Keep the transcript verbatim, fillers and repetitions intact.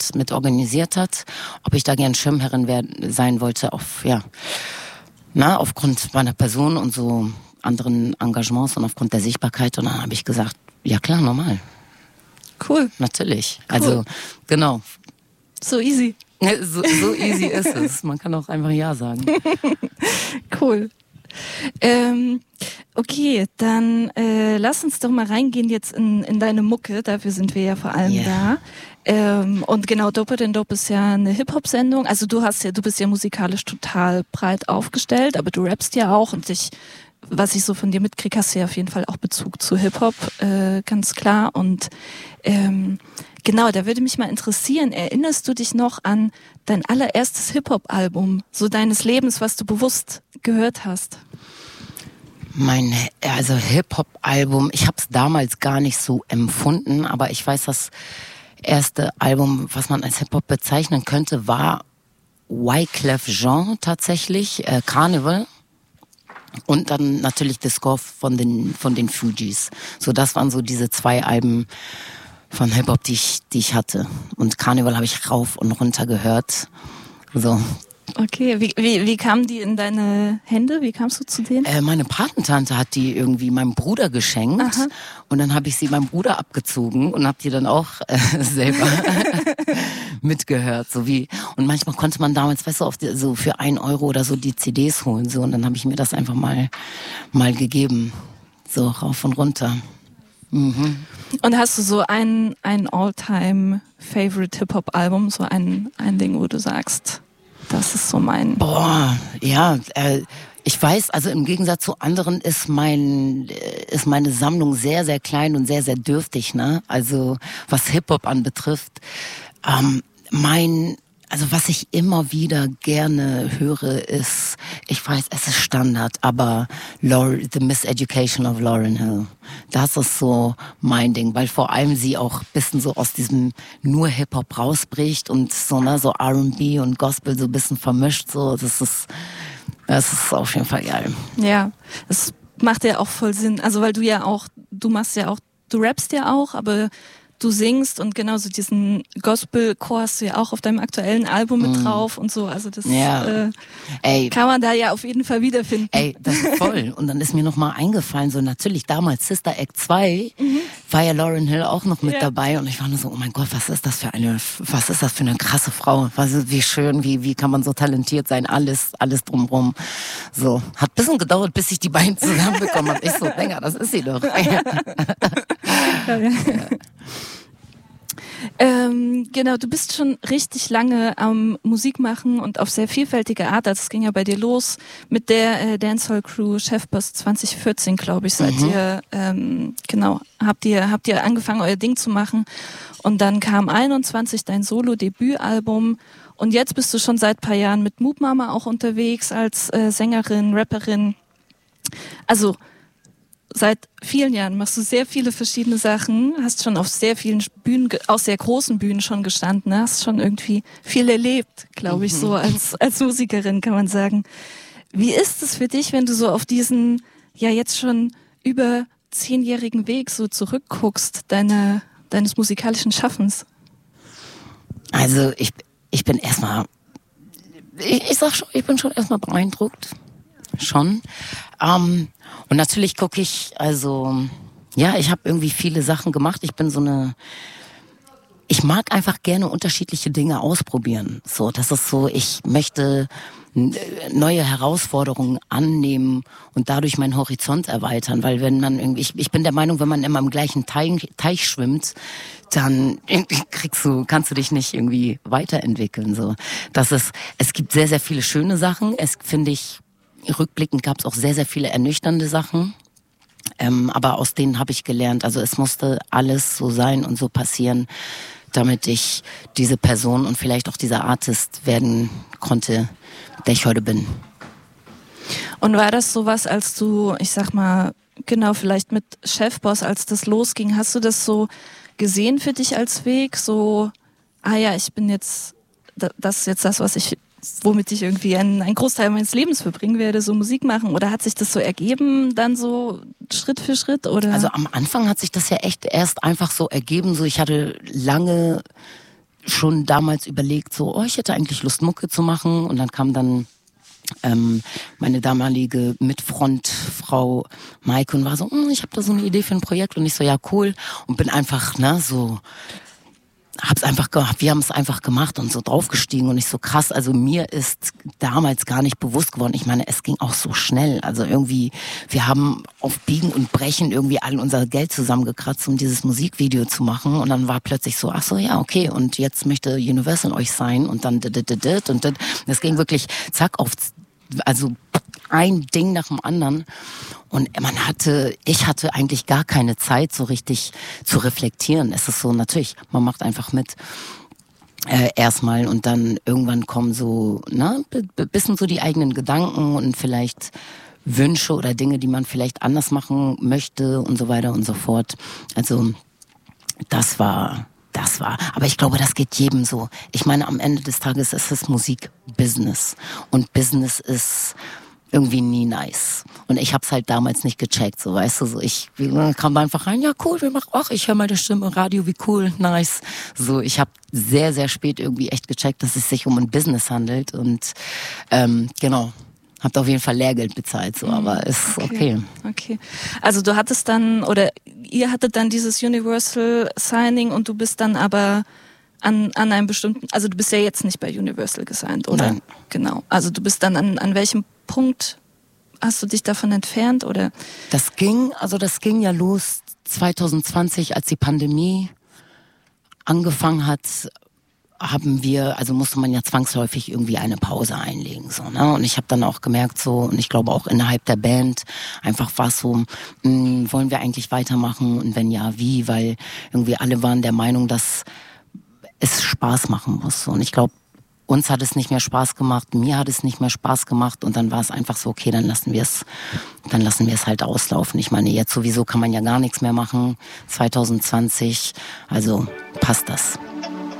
mit, mit organisiert hat, ob ich da gern Schirmherrin werden, sein wollte, auf, ja, na, aufgrund meiner Person und so anderen Engagements und aufgrund der Sichtbarkeit. Und dann habe ich gesagt, ja klar, normal. Cool. Natürlich. Cool. Also, genau. So easy. So, so easy ist es. Man kann auch einfach Ja sagen. Cool. Ähm, okay, dann äh, lass uns doch mal reingehen jetzt in, in deine Mucke. Dafür sind wir ja vor allem Yeah. da. Ähm, und genau, Dope It and Dope ist ja eine Hip-Hop-Sendung. Also du hast ja, du bist ja musikalisch total breit aufgestellt, aber du rappst ja auch und dich, was ich so von dir mitkriege, hast du ja auf jeden Fall auch Bezug zu Hip-Hop, äh, ganz klar. Und ähm, genau, da würde mich mal interessieren, erinnerst du dich noch an dein allererstes Hip-Hop-Album, so deines Lebens, was du bewusst gehört hast? Mein, also Hip-Hop-Album, ich habe es damals gar nicht so empfunden, aber ich weiß, das erste Album, was man als Hip-Hop bezeichnen könnte, war Wyclef Jean tatsächlich, äh, Carnival. Und dann natürlich The Score von den, von den Fugees. So, das waren so diese zwei Alben von Hip-Hop, die ich, die ich hatte. Und Carnival habe ich rauf und runter gehört. So. Okay, wie, wie, wie kamen die in deine Hände? Wie kamst du zu denen? Äh, meine Patentante hat die irgendwie meinem Bruder geschenkt. Aha. Und dann habe ich sie meinem Bruder abgezogen und habe die dann auch äh, selber mitgehört. So wie, und manchmal konnte man damals, weißt du, auf die, so für ein Euro oder so die C Ds holen. So, und dann habe ich mir das einfach mal, mal gegeben. So rauf und runter. Mhm. Und hast du so ein, ein All-Time-Favorite-Hip-Hop-Album, so ein, ein Ding, wo du sagst, das ist so mein... Boah, ja, äh, ich weiß, also im Gegensatz zu anderen ist mein, ist meine Sammlung sehr, sehr klein und sehr, sehr dürftig, ne? Also, was Hip-Hop anbetrifft, ähm, mein, also was ich immer wieder gerne höre, ist, ich weiß, es ist Standard, aber Lauryn, The Miseducation of Lauryn Hill. Das ist so mein Ding, weil vor allem sie auch ein bisschen so aus diesem nur Hip-Hop rausbricht und so, ne, so R and B und Gospel so ein bisschen vermischt, so, das ist, das ist auf jeden Fall geil. Ja, das macht ja auch voll Sinn, also weil du ja auch, du machst ja auch, du rappst ja auch, aber du singst und genauso diesen Gospel-Chor hast du ja auch auf deinem aktuellen Album mit mm. drauf und so, also das ja. äh, Ey. kann man da ja auf jeden Fall wiederfinden. Ey, das ist voll. Und dann ist mir noch mal eingefallen, so natürlich damals Sister Act zwei, mhm. war ja Lauryn Hill auch noch mit ja. dabei und ich war nur so, oh mein Gott, was ist das für eine, was ist das für eine krasse Frau, was ist, wie schön, wie, wie kann man so talentiert sein, alles, alles drumrum. So, hat ein bisschen gedauert, bis ich die beiden zusammenbekommen habe. Ich so, Dinger, das ist sie doch. Ja, ja. Ähm, genau, du bist schon richtig lange am Musik machen und auf sehr vielfältige Art. Also es ging ja bei dir los mit der äh, Dancehall Crew Chefboss zwanzig vierzehn, glaube ich, seid mhm. ihr, ähm, genau, habt ihr, habt ihr angefangen, euer Ding zu machen. Und dann kam einundzwanzig dein Solo-Debütalbum. Und jetzt bist du schon seit ein paar Jahren mit Moop Mama auch unterwegs als äh, Sängerin, Rapperin. Also seit vielen Jahren machst du sehr viele verschiedene Sachen, hast schon auf sehr vielen Bühnen, auch sehr großen Bühnen schon gestanden, hast schon irgendwie viel erlebt, glaube ich, mhm. so als als Musikerin kann man sagen. Wie ist es für dich, wenn du so auf diesen ja jetzt schon über zehnjährigen Weg so zurückguckst, deine, deines musikalischen Schaffens? Also ich ich bin erstmal, ich, ich sag schon, ich bin schon erstmal beeindruckt. Schon. Ähm, und natürlich gucke ich, also, ja, ich habe irgendwie viele Sachen gemacht. Ich bin so eine, ich mag einfach gerne unterschiedliche Dinge ausprobieren. So, das ist so, ich möchte neue Herausforderungen annehmen und dadurch meinen Horizont erweitern. Weil wenn man irgendwie, ich, ich bin der Meinung, wenn man immer im gleichen Teich, Teich schwimmt, dann kriegst du, kannst du dich nicht irgendwie weiterentwickeln. So, das ist, es gibt sehr, sehr viele schöne Sachen. Es finde ich, rückblickend gab es auch sehr, sehr viele ernüchternde Sachen. Ähm, aber aus denen habe ich gelernt. Also es musste alles so sein und so passieren, damit ich diese Person und vielleicht auch dieser Artist werden konnte, der ich heute bin. Und war das sowas, als du, ich sag mal, genau, vielleicht mit Chefboss, als das losging, hast du das so gesehen für dich als Weg? So, ah ja, ich bin jetzt, das ist jetzt das, was ich womit ich irgendwie einen, einen Großteil meines Lebens verbringen werde, so Musik machen? Oder hat sich das so ergeben, dann so Schritt für Schritt? Oder? Also am Anfang hat sich das ja echt erst einfach so ergeben. So, ich hatte lange schon damals überlegt, so, oh, ich hätte eigentlich Lust, Mucke zu machen. Und dann kam dann ähm, meine damalige Mitfrontfrau Maike und war so, hm, ich habe da so eine Idee für ein Projekt. Und ich so, ja, cool. Und bin einfach, ne, so... hab's einfach gehabt, wir haben es einfach gemacht und so draufgestiegen und nicht so krass. Also mir ist damals gar nicht bewusst geworden. Ich meine, es ging auch so schnell. Also irgendwie, wir haben auf Biegen und Brechen irgendwie all unser Geld zusammengekratzt, um dieses Musikvideo zu machen. Und dann war plötzlich so, ach so, ja, okay. Und jetzt möchte Universal euch sein und dann dit, dit, dit, dit, und dit. Das ging wirklich zack auf, also ein Ding nach dem anderen. Und man hatte, ich hatte eigentlich gar keine Zeit, so richtig zu reflektieren. Es ist so, natürlich, man macht einfach mit äh, erstmal und dann irgendwann kommen so, ne, b- bisschen so die eigenen Gedanken und vielleicht Wünsche oder Dinge, die man vielleicht anders machen möchte und so weiter und so fort. Also das war... Das war, aber ich glaube, das geht jedem so. Ich meine, am Ende des Tages ist es Musikbusiness und Business ist irgendwie nie nice. Und ich hab's halt damals nicht gecheckt, so, weißt du, so ich kam einfach rein, ja cool, wir machen, ach, ich höre meine Stimme im Radio, wie cool, nice. So, ich habe sehr, sehr spät irgendwie echt gecheckt, dass es sich um ein Business handelt und ähm, genau. Habt auf jeden Fall Lehrgeld bezahlt, so, aber ist okay. okay. Okay. Also du hattest dann, oder ihr hattet dann dieses Universal Signing und du bist dann aber an, an einem bestimmten, also du bist ja jetzt nicht bei Universal gesigned, oder? Nein. Genau. Also du bist dann an, an welchem Punkt hast du dich davon entfernt, oder? Das ging, also das ging ja los zwanzig zwanzig, als die Pandemie angefangen hat, haben wir, also musste man ja zwangsläufig irgendwie eine Pause einlegen, so, ne? Und ich habe dann auch gemerkt, so, und ich glaube auch innerhalb der Band, einfach war es so, mh, wollen wir eigentlich weitermachen und wenn ja, wie? Weil irgendwie alle waren der Meinung, dass es Spaß machen muss. Und ich glaube, uns hat es nicht mehr Spaß gemacht, mir hat es nicht mehr Spaß gemacht und dann war es einfach so, okay, dann lassen wir es, dann lassen wir es halt auslaufen. Ich meine, jetzt sowieso kann man ja gar nichts mehr machen, zwanzig zwanzig, also passt das.